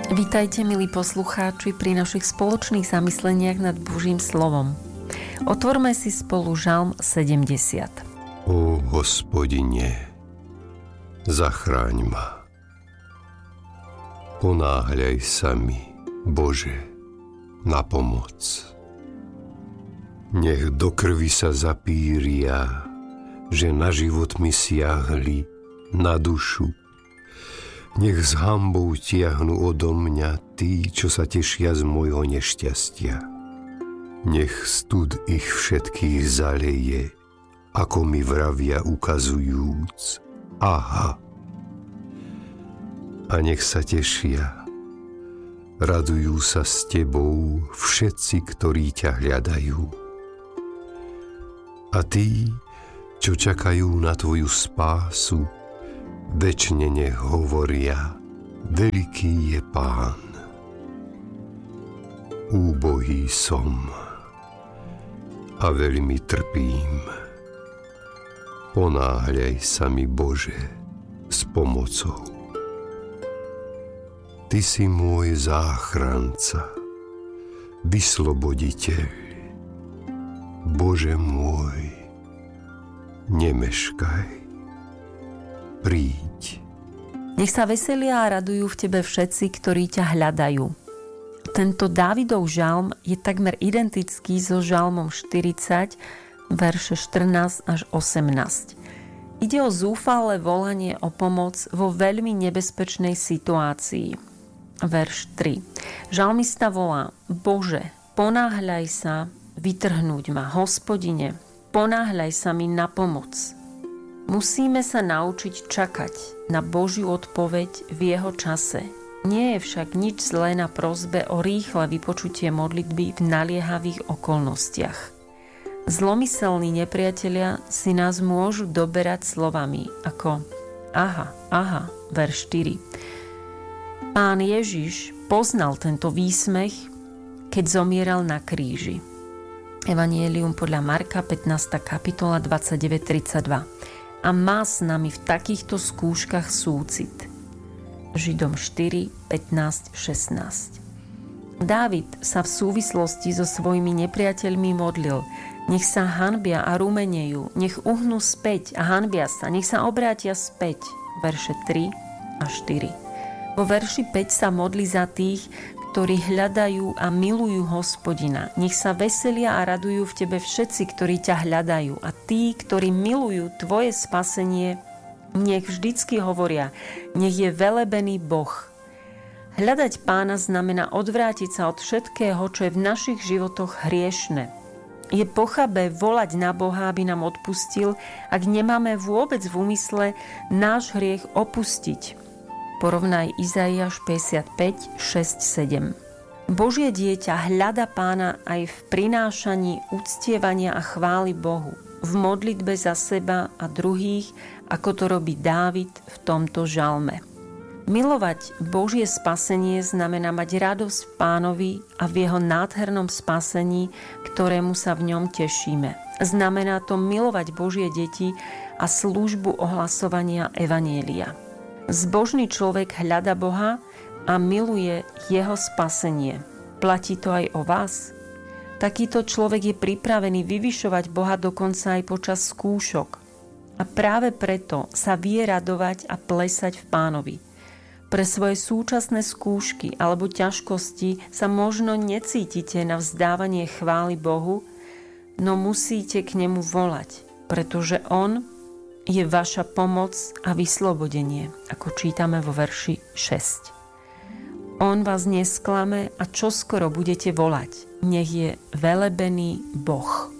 Vítajte, milí poslucháči, pri našich spoločných zamysleniach nad Božím slovom. Otvorme si spolu Žalm 70. Ó Hospodine, zachráň ma. Ponáhľaj sa mi, Bože, na pomoc. Nech do krvi sa zapíria, že na život mi siahli, na dušu. Nech s hanbou tiahnu odo mňa tí, čo sa tešia z môjho nešťastia. Nech stud ich všetkých zaleje, ako mi vravia ukazujúc. Aha. A nech sa tešia, radujú sa s tebou všetci, ktorí ťa hľadajú. A tí, čo čakajú na tvoju spásu, večne nech hovoria, veľký je Pán. Úbohý som a veľmi trpím. Ponáhľaj sa mi, Bože, s pomocou. Ty si môj záchranca, vysloboditeľ. Bože môj, nemeškaj. Príď. Nech sa veselia a radujú v tebe všetci, ktorí ťa hľadajú. Tento Dávidov žalm je takmer identický so žalmom 40, verše 14 až 18. Ide o zúfalé volanie o pomoc vo veľmi nebezpečnej situácii. Verš 3. Žalmista volá: Bože, ponáhľaj sa vytrhnúť ma, Hospodine, ponáhľaj sa mi na pomoc. Musíme sa naučiť čakať na Božiu odpoveď v jeho čase. Nie je však nič zlé na prosbe o rýchle vypočutie modlitby v naliehavých okolnostiach. Zlomyselní nepriatelia si nás môžu doberať slovami ako aha, verš 4. Pán Ježiš poznal tento výsmech, keď zomieral na kríži. Evangelium podľa Marka, 15. kapitola, 29-32. A má s nami v takýchto skúškach súcit. Židom 4, 15, 16. Dávid sa v súvislosti so svojimi nepriateľmi modlil: nech sa hanbia a rumenejú, nech uhnú späť a hanbia sa, nech sa obrátia späť. Verše 3 a 4. Vo verši 5 sa modlí za tých, ktorí hľadajú a milujú Hospodina. Nech sa veselia a radujú v tebe všetci, ktorí ťa hľadajú. A tí, ktorí milujú tvoje spasenie, nech vždycky hovoria: nech je velebený Boh. Hľadať Pána znamená odvrátiť sa od všetkého, čo je v našich životoch hriešne. Je pochabé volať na Boha, aby nám odpustil, ak nemáme vôbec v úmysle náš hriech opustiť. Porovnaj Izaiáš 55, 6, 7. Božie dieťa hľada Pána aj v prinášaní uctievania a chvály Bohu, v modlitbe za seba a druhých, ako to robí Dávid v tomto žalme. Milovať Božie spasenie znamená mať radosť v Pánovi a v jeho nádhernom spasení, ktorému sa v ňom tešíme. Znamená to milovať Božie deti a službu ohlasovania evanjelia. Zbožný človek hľada Boha a miluje jeho spasenie. Platí to aj o vás? Takýto človek je pripravený vyvyšovať Boha dokonca aj počas skúšok. A práve preto sa vie radovať a plesať v Pánovi. Pre svoje súčasné skúšky alebo ťažkosti sa možno necítite na vzdávanie chvály Bohu, no musíte k nemu volať, pretože on je vaša pomoc a vyslobodenie, ako čítame vo verši 6. On vás nesklame a čoskoro budete volať. Nech je velebený Boh.